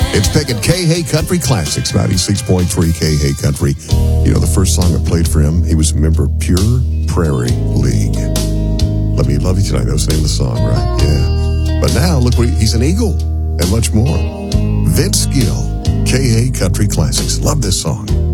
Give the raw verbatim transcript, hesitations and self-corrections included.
It's picking K-Hay Country Classics, ninety-six point three K-Hay Country. You know, the first song I played for him, he was a member of Pure Prairie League. Let Me Love You Tonight. That was the name of the song, right? Yeah. But now, look, what he, he's an Eagle and much more. Vince Gill, K-Hay Country Classics. Love this song.